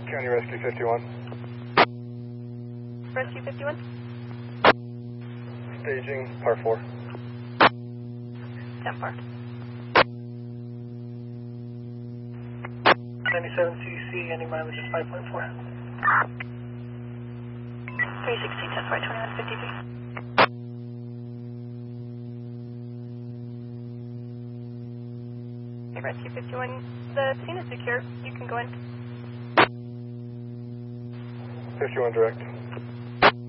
County Rescue 51. Rescue 51? Staging, par 4. 10 par. 97 CC, any mileage is 5.4. 360, 10 par, 2153. Okay, Rescue 51, the scene is secure. You can go in. 51 direct.